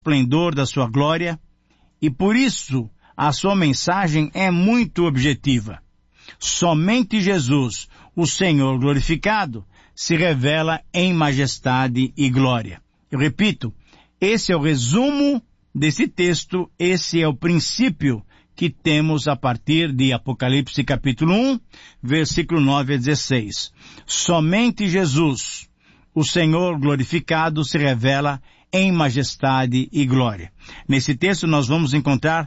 esplendor da sua glória, e por isso a sua mensagem é muito objetiva. Somente Jesus, o Senhor glorificado, se revela em majestade e glória. Eu repito, esse é o resumo desse texto, esse é o princípio que temos a partir de Apocalipse capítulo 1, versículo 9 a 16. Somente Jesus, o Senhor glorificado, se revela em majestade e glória. Nesse texto nós vamos encontrar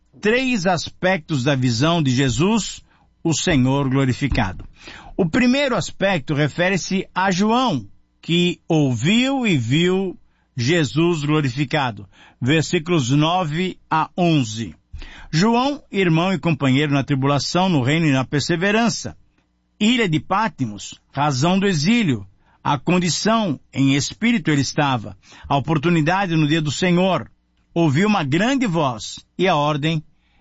3 aspectos da visão de Jesus, o Senhor glorificado. O primeiro aspecto refere-se a João, que ouviu e viu Jesus glorificado. Versículos 9 a 11. João, irmão e companheiro na tribulação, no reino e na perseverança. Ilha de Patmos, razão do exílio. A condição, em espírito ele estava. A oportunidade no dia do Senhor. Ouviu uma grande voz e a ordem: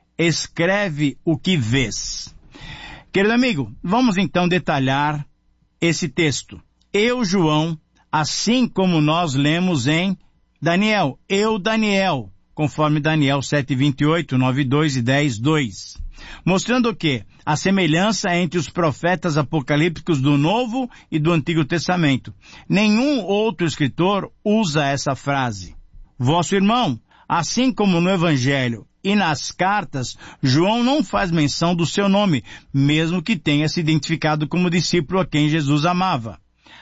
escreve o que vês. Querido amigo, vamos então detalhar esse texto. Eu, João, assim como nós lemos em Daniel. Eu, Daniel, conforme Daniel 7:28, 9:2 e 10:2. Mostrando o quê? A semelhança entre os profetas apocalípticos do Novo e do Antigo Testamento. Nenhum outro escritor usa essa frase. Vosso irmão, assim como no Evangelho e nas cartas, João não faz menção do seu nome, mesmo que tenha se identificado como discípulo a quem Jesus amava.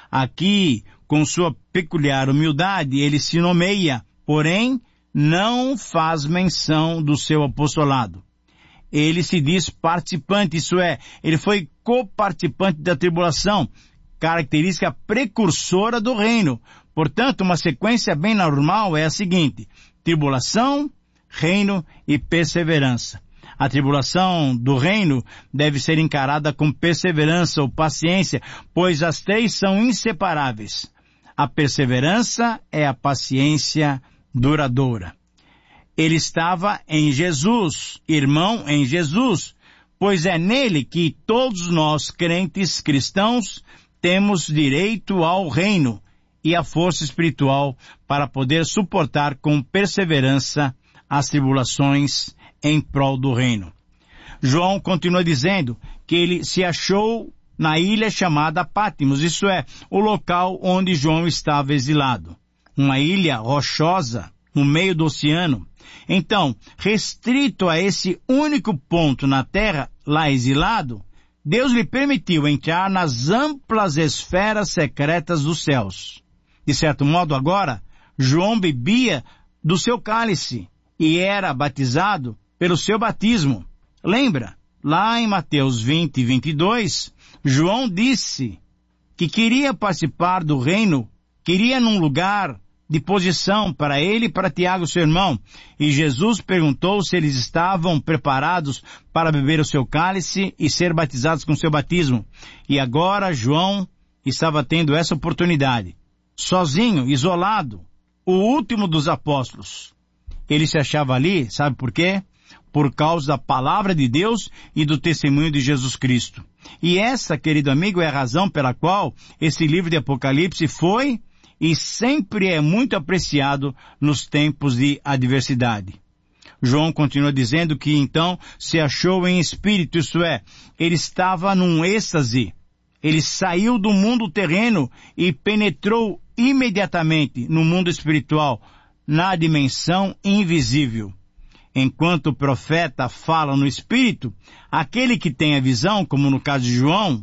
Aqui, com sua peculiar humildade, ele se nomeia, porém, não faz menção do seu apostolado. Ele se diz participante, isso é, ele foi coparticipante da tribulação, característica precursora do reino. Portanto, uma sequência bem normal é a seguinte: tribulação, reino e perseverança. A tribulação do reino deve ser encarada com perseverança ou paciência, pois as 3 são inseparáveis. A perseverança é a paciência duradoura. Ele estava em Jesus, irmão em Jesus, pois é nele que todos nós, crentes cristãos, temos direito ao reino e à força espiritual para poder suportar com perseverança as tribulações em prol do reino. João continua dizendo que ele se achou na ilha chamada Patmos, isso é, o local onde João estava exilado. Uma ilha rochosa no meio do oceano. Então, restrito a esse único ponto na terra, lá exilado, Deus lhe permitiu entrar nas amplas esferas secretas dos céus. De certo modo, agora, João bebia do seu cálice e era batizado pelo seu batismo. Lembra? Lá em Mateus 20, 22, João disse que queria participar do reino, queria num lugar de posição para ele e para Tiago, seu irmão. E Jesus perguntou se eles estavam preparados para beber o seu cálice e ser batizados com seu batismo. E agora João estava tendo essa oportunidade. Sozinho, isolado, o último dos apóstolos. Ele se achava ali, sabe por quê? Por causa da palavra de Deus e do testemunho de Jesus Cristo. E essa, querido amigo, é a razão pela qual esse livro de Apocalipse foi e sempre é muito apreciado nos tempos de adversidade. João continua dizendo que então se achou em espírito, isso é, ele estava num êxtase. Ele saiu do mundo terreno e penetrou imediatamente no mundo espiritual, na dimensão invisível. Enquanto o profeta fala no espírito, aquele que tem a visão, como no caso de João,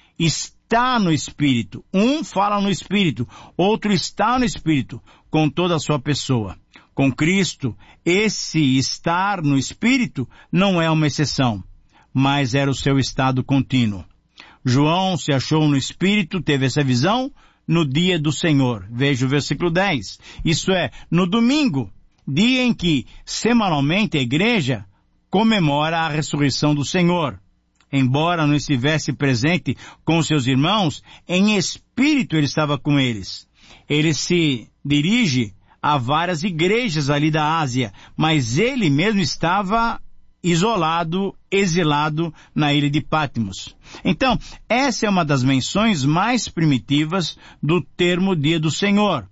está no Espírito. Um fala no Espírito, outro está no Espírito, com toda a sua pessoa. Com Cristo, esse estar no Espírito não é uma exceção, mas era o seu estado contínuo. João se achou no Espírito, teve essa visão no dia do Senhor. Veja o versículo 10. Isso é, no domingo, dia em que, semanalmente, a igreja comemora a ressurreição do Senhor. Embora não estivesse presente com seus irmãos, em espírito ele estava com eles. Ele se dirige a várias igrejas ali da Ásia, mas ele mesmo estava isolado, exilado na ilha de Patmos. Então, essa é uma das menções mais primitivas do termo Dia do Senhor.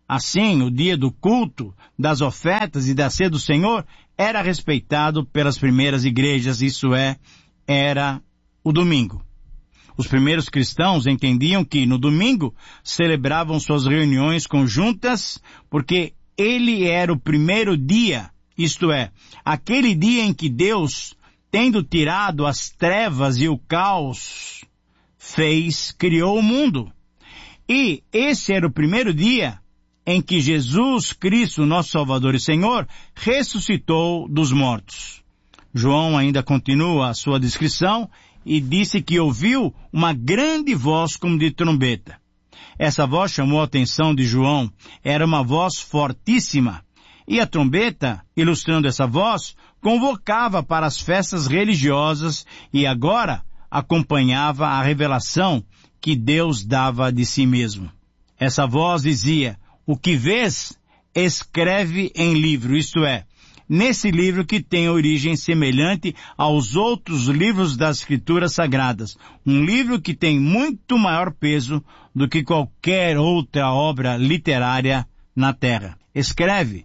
Assim, o dia do culto, das ofertas e da ceia do Senhor era respeitado pelas primeiras igrejas, isso é, era o domingo. Os primeiros cristãos entendiam que no domingo celebravam suas reuniões conjuntas porque ele era o primeiro dia, isto é, aquele dia em que Deus, tendo tirado as trevas e o caos, criou o mundo. E esse era o primeiro dia em que Jesus Cristo, nosso Salvador e Senhor, ressuscitou dos mortos. João ainda continua a sua descrição e disse que ouviu uma grande voz como de trombeta. Essa voz chamou a atenção de João. Era uma voz fortíssima. E a trombeta, ilustrando essa voz, convocava para as festas religiosas e agora acompanhava a revelação que Deus dava de si mesmo. Essa voz dizia: o que vês, escreve em livro, isto é, nesse livro que tem origem semelhante aos outros livros das Escrituras Sagradas, um livro que tem muito maior peso do que qualquer outra obra literária na terra. Escreve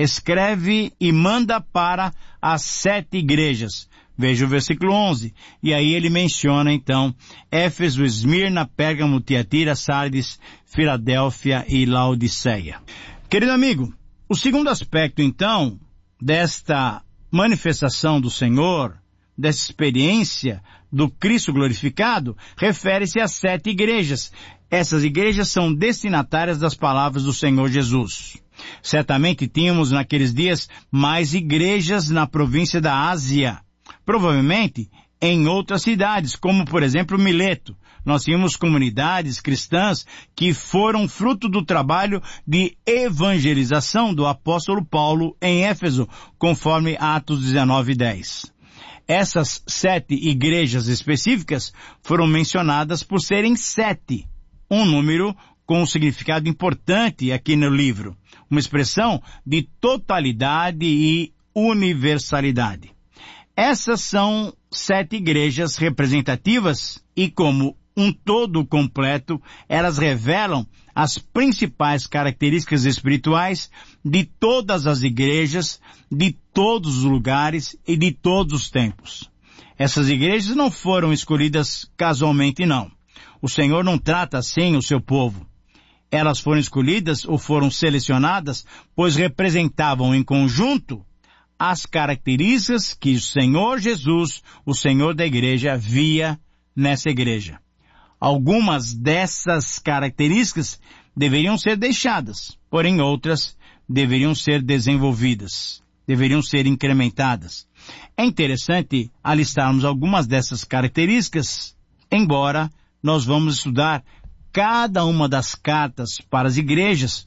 e manda para as 7 igrejas. Veja o versículo 11, e aí ele menciona então Éfeso, Esmirna, Pérgamo, Tiatira, Sardes, Filadélfia e Laodiceia. Querido amigo, o segundo aspecto então desta manifestação do Senhor, dessa experiência do Cristo glorificado, refere-se às 7 igrejas. Essas igrejas são destinatárias das palavras do Senhor Jesus. Certamente tínhamos naqueles dias mais igrejas na província da Ásia, provavelmente em outras cidades, como por exemplo Mileto. Nós tínhamos comunidades cristãs que foram fruto do trabalho de evangelização do apóstolo Paulo em Éfeso, conforme Atos 19:10. Essas 7 igrejas específicas foram mencionadas por serem 7, um número com um significado importante aqui no livro, uma expressão de totalidade e universalidade. Essas são 7 igrejas representativas e, como um todo completo, elas revelam as principais características espirituais de todas as igrejas, de todos os lugares e de todos os tempos. Essas igrejas não foram escolhidas casualmente, não. O Senhor não trata assim o seu povo. Elas foram escolhidas ou foram selecionadas, pois representavam em conjunto as características que o Senhor Jesus, o Senhor da igreja, via nessa igreja. Algumas dessas características deveriam ser deixadas, porém outras deveriam ser desenvolvidas, deveriam ser incrementadas. É interessante alistarmos algumas dessas características, embora nós vamos estudar cada uma das cartas para as igrejas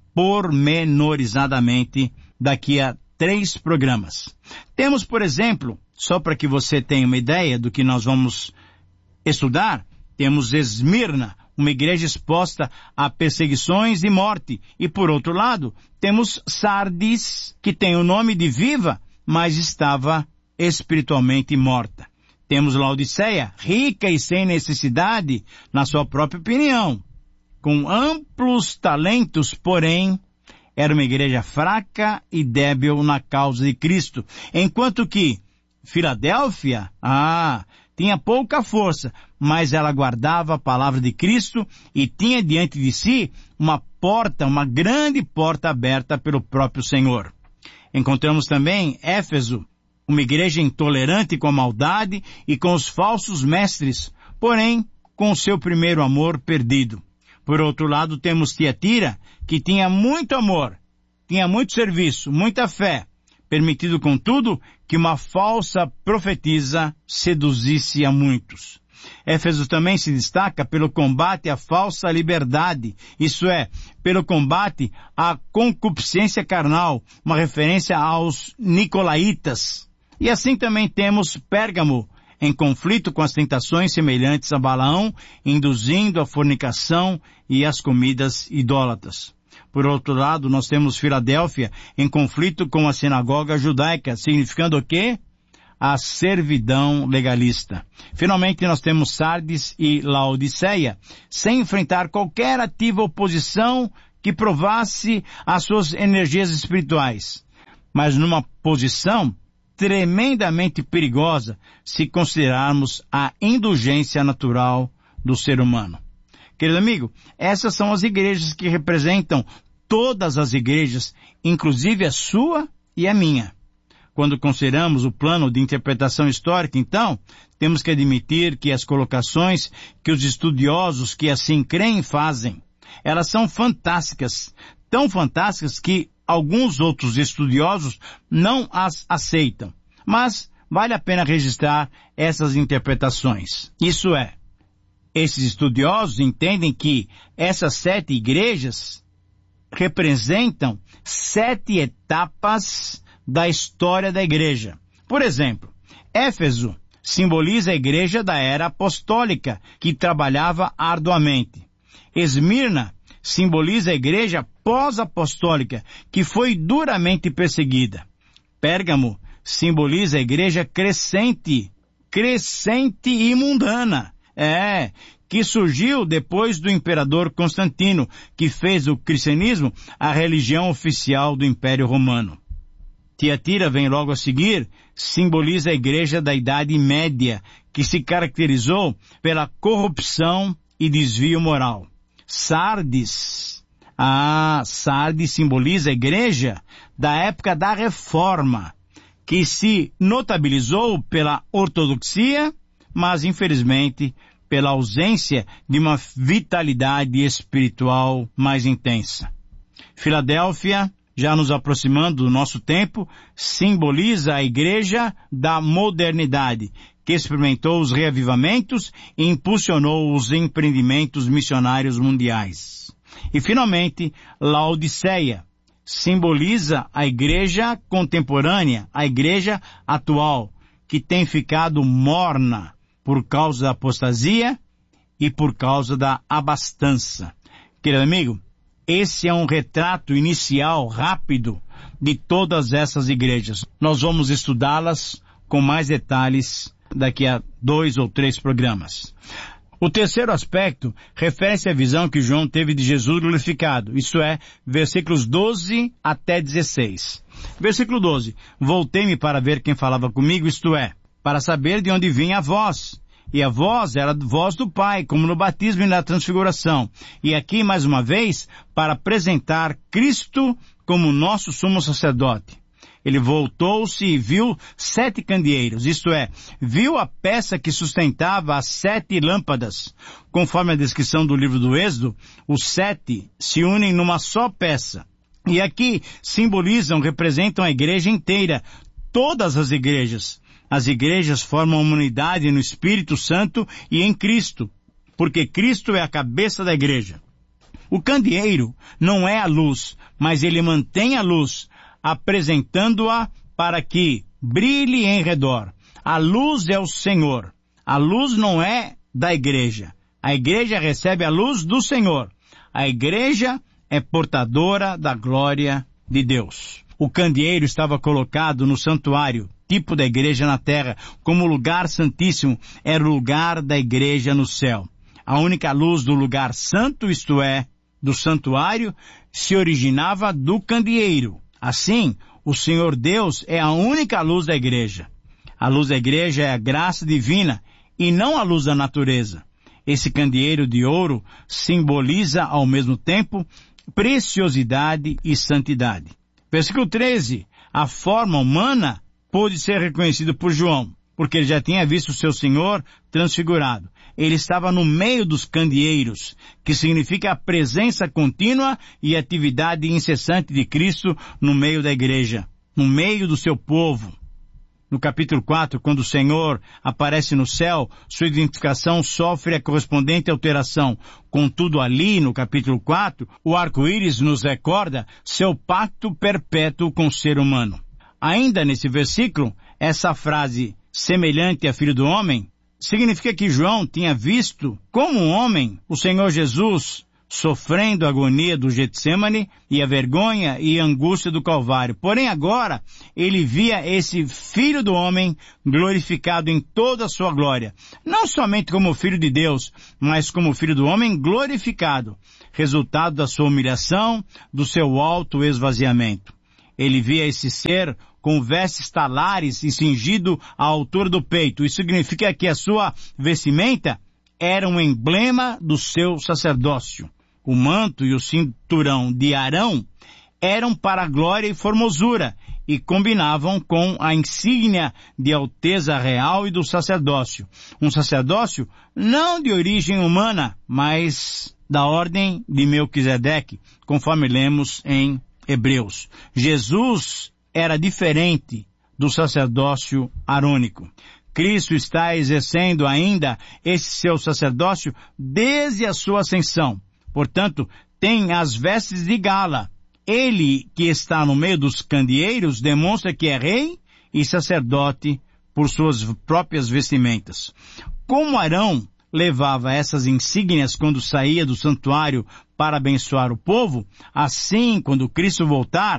pormenorizadamente daqui a 3 programas. Temos, por exemplo, só para que você tenha uma ideia do que nós vamos estudar, temos Esmirna, uma igreja exposta a perseguições e morte. E por outro lado, temos Sardes, que tem o nome de viva, mas estava espiritualmente morta. Temos Laodiceia, rica e sem necessidade, na sua própria opinião, com amplos talentos, porém, era uma igreja fraca e débil na causa de Cristo. Enquanto que Filadélfia, tinha pouca força, mas ela guardava a palavra de Cristo e tinha diante de si uma grande porta aberta pelo próprio Senhor. Encontramos também Éfeso, uma igreja intolerante com a maldade e com os falsos mestres, porém com o seu primeiro amor perdido. Por outro lado, temos Tiatira, que tinha muito amor, tinha muito serviço, muita fé, permitido, contudo, que uma falsa profetisa seduzisse a muitos. Éfeso também se destaca pelo combate à falsa liberdade, isso é, pelo combate à concupiscência carnal, uma referência aos nicolaítas. E assim também temos Pérgamo, em conflito com as tentações semelhantes a Balaão, induzindo a fornicação e as comidas idólatras. Por outro lado, nós temos Filadélfia, em conflito com a sinagoga judaica, significando o quê? A servidão legalista. Finalmente, nós temos Sardes e Laodiceia, sem enfrentar qualquer ativa oposição que provasse as suas energias espirituais, mas numa posição tremendamente perigosa se considerarmos a indulgência natural do ser humano. Querido amigo, essas são as igrejas que representam todas as igrejas, inclusive a sua e a minha. Quando consideramos o plano de interpretação histórica, então, temos que admitir que as colocações que os estudiosos que assim creem fazem, elas são fantásticas, tão fantásticas que alguns outros estudiosos não as aceitam. Mas vale a pena registrar essas interpretações. Isso é, esses estudiosos entendem que essas 7 igrejas representam 7 etapas da história da igreja. Por exemplo, Éfeso simboliza a igreja da era apostólica, que trabalhava arduamente. Esmirna simboliza a igreja pós-apostólica, que foi duramente perseguida. Pérgamo simboliza a igreja crescente e mundana. Que surgiu depois do imperador Constantino, que fez do cristianismo a religião oficial do Império Romano. Tiatira vem logo a seguir, simboliza a igreja da Idade Média, que se caracterizou pela corrupção e desvio moral. Sardes simboliza a igreja da época da Reforma, que se notabilizou pela ortodoxia, mas infelizmente pela ausência de uma vitalidade espiritual mais intensa. Filadélfia, já nos aproximando do nosso tempo, simboliza a igreja da modernidade, que experimentou os reavivamentos e impulsionou os empreendimentos missionários mundiais. E, finalmente, Laodiceia simboliza a igreja contemporânea, a igreja atual, que tem ficado morna por causa da apostasia e por causa da abastança. Querido amigo, esse é um retrato inicial rápido de todas essas igrejas. Nós vamos estudá-las com mais detalhes daqui a 2 ou 3 programas. O terceiro aspecto refere-se à visão que João teve de Jesus glorificado, isto é, versículos 12 até 16. Versículo 12. Voltei-me para ver quem falava comigo, isto é, para saber de onde vinha a voz. E a voz era a voz do Pai, como no batismo e na transfiguração. E aqui, mais uma vez, para apresentar Cristo como nosso sumo sacerdote. Ele voltou-se e viu 7 candeeiros, isto é, viu a peça que sustentava as 7 lâmpadas. Conforme a descrição do livro do Êxodo, os 7 se unem numa só peça. E aqui representam a igreja inteira, todas as igrejas. As igrejas formam uma unidade no Espírito Santo e em Cristo, porque Cristo é a cabeça da igreja. O candeeiro não é a luz, mas ele mantém a luz, apresentando-a para que brilhe em redor. A luz é o Senhor. A luz não é da igreja. A igreja recebe a luz do Senhor. A igreja é portadora da glória de Deus. O candeeiro estava colocado no santuário, tipo da igreja na terra, como o lugar santíssimo era o lugar da igreja no céu. A única luz do lugar santo, isto é, do santuário, se originava do candeeiro. Assim, o Senhor Deus é a única luz da igreja. A luz da igreja é a graça divina e não a luz da natureza. Esse candeeiro de ouro simboliza ao mesmo tempo preciosidade e santidade. Versículo 13. A forma humana pôde ser reconhecido por João, porque ele já tinha visto o seu Senhor transfigurado. Ele estava no meio dos candeeiros, que significa a presença contínua e atividade incessante de Cristo no meio da igreja, no meio do seu povo. No capítulo 4, quando o Senhor aparece no céu, sua identificação sofre a correspondente alteração. Contudo, ali, no capítulo 4, o arco-íris nos recorda seu pacto perpétuo com o ser humano. Ainda nesse versículo, essa frase, semelhante a filho do homem, significa que João tinha visto, como um homem, o Senhor Jesus sofrendo a agonia do Getsêmani e a vergonha e a angústia do Calvário. Porém agora ele via esse Filho do Homem glorificado em toda a sua glória. Não somente como Filho de Deus, mas como Filho do Homem glorificado, resultado da sua humilhação, do seu alto esvaziamento. Ele via esse ser com vestes talares e cingido à altura do peito. Isso significa que a sua vestimenta era um emblema do seu sacerdócio. O manto e o cinturão de Arão eram para a glória e formosura e combinavam com a insígnia de alteza real e do sacerdócio. Um sacerdócio não de origem humana, mas da ordem de Melquisedeque, conforme lemos em Hebreus. Jesus era diferente do sacerdócio arônico. Cristo está exercendo ainda esse seu sacerdócio desde a sua ascensão. Portanto, tem as vestes de gala. Ele que está no meio dos candeeiros demonstra que é rei e sacerdote por suas próprias vestimentas. Como Arão levava essas insígnias quando saía do santuário para abençoar o povo, assim, quando Cristo voltar,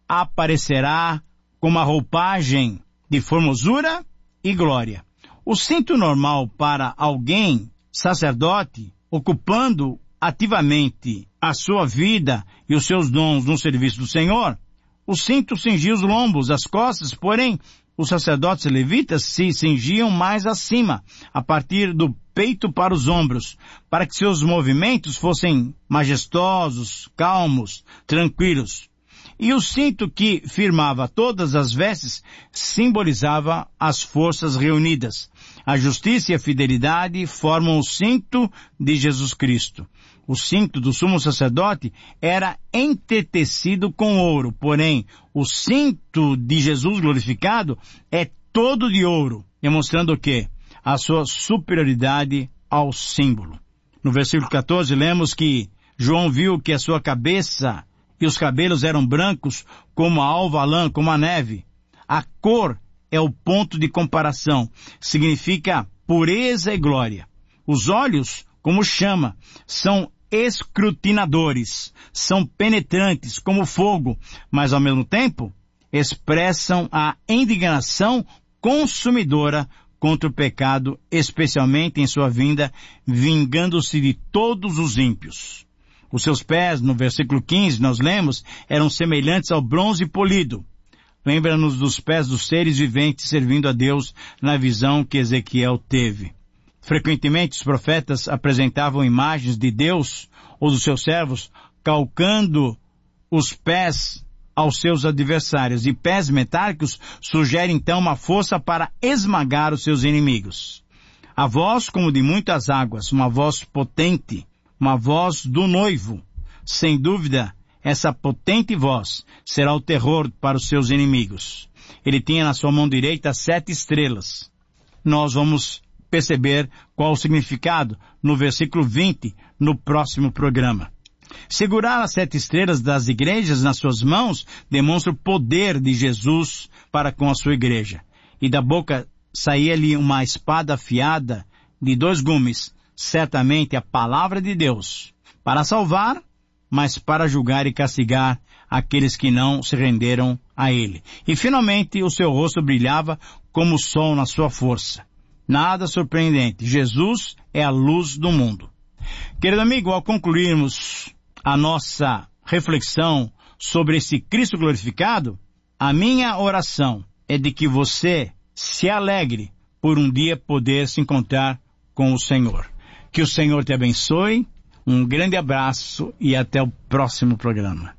aparecerá com uma roupagem de formosura e glória. O cinto normal para alguém, sacerdote, ocupando ativamente a sua vida e os seus dons no serviço do Senhor, o cinto cingia os lombos, as costas, porém, os sacerdotes levitas se cingiam mais acima, a partir do peito para os ombros, para que seus movimentos fossem majestosos, calmos, tranquilos. E o cinto que firmava todas as vestes simbolizava as forças reunidas. A justiça e a fidelidade formam o cinto de Jesus Cristo. O cinto do sumo sacerdote era entretecido com ouro, porém, o cinto de Jesus glorificado é todo de ouro, demonstrando o quê? A sua superioridade ao símbolo. No versículo 14 lemos que João viu que a sua cabeça e os cabelos eram brancos como a alva lã, como a neve. A cor é o ponto de comparação, significa pureza e glória. Os olhos, como chama, são escrutinadores, são penetrantes como fogo, mas ao mesmo tempo expressam a indignação consumidora contra o pecado, especialmente em sua vinda, vingando-se de todos os ímpios. Os seus pés, no versículo 15, nós lemos, eram semelhantes ao bronze polido. Lembra-nos dos pés dos seres viventes servindo a Deus na visão que Ezequiel teve. Frequentemente os profetas apresentavam imagens de Deus ou dos seus servos calcando os pés aos seus adversários. E pés metálicos sugerem então uma força para esmagar os seus inimigos. A voz como de muitas águas, uma voz potente, uma voz do noivo. Sem dúvida, essa potente voz será o terror para os seus inimigos. Ele tinha na sua mão direita 7 estrelas. Nós vamos perceber qual o significado no versículo 20, no próximo programa. Segurar as 7 estrelas das igrejas nas suas mãos demonstra o poder de Jesus para com a sua igreja. E da boca saía-lhe uma espada afiada de 2 gumes, certamente a palavra de Deus, para salvar, mas para julgar e castigar aqueles que não se renderam a ele. E finalmente o seu rosto brilhava como o sol na sua força. Nada surpreendente. Jesus é a luz do mundo. Querido amigo, ao concluirmos a nossa reflexão sobre esse Cristo glorificado, a minha oração é de que você se alegre por um dia poder se encontrar com o Senhor. Que o Senhor te abençoe. Um grande abraço e até o próximo programa.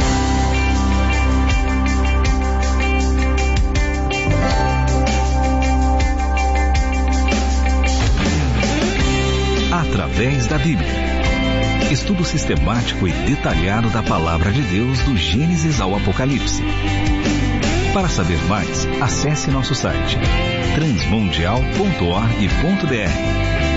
Através da Bíblia. Estudo sistemático e detalhado da Palavra de Deus do Gênesis ao Apocalipse. Para saber mais, acesse nosso site transmundial.org.br.